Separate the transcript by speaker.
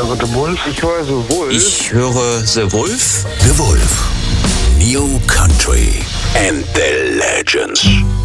Speaker 1: höre The Wolf.
Speaker 2: Ich höre The Wolf.
Speaker 3: Ich höre The Wolf.
Speaker 4: The Wolf. New Country and the Legends.